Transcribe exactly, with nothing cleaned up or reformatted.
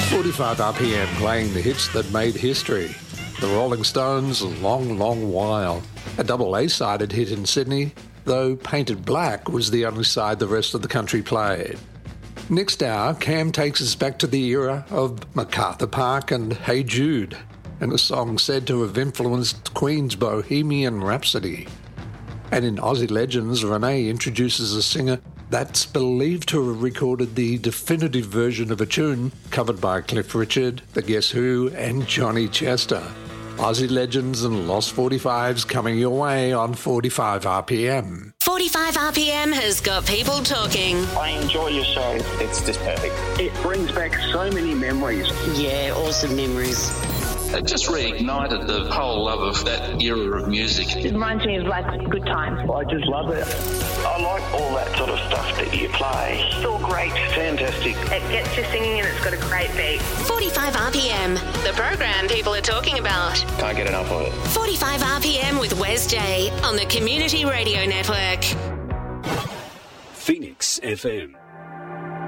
forty-five R P M playing the hits that made history. The Rolling Stones, Long, Long While. A double A-sided hit in Sydney, though Painted Black was the only side the rest of the country played. Next hour, Cam takes us back to the era of MacArthur Park and Hey Jude, and a song said to have influenced Queen's Bohemian Rhapsody. And in Aussie Legends, Renee introduces a singer that's believed to have recorded the definitive version of a tune covered by Cliff Richard, The Guess Who, and Johnny Chester. Aussie Legends and Lost forty-fives coming your way on forty-five R P M. forty-five R P M has got people talking. I enjoy your show. It's just perfect. It brings back so many memories. Yeah, awesome memories. It just reignited the whole love of that era of music. It reminds me of like good times. I just love it. I like all that sort of stuff that you play. It's all great. Fantastic. It gets you singing and it's got a great beat. forty-five R P M, the program people are talking about. Can't get enough of it. forty-five R P M with Wes J on the Community Radio Network. Phoenix F M.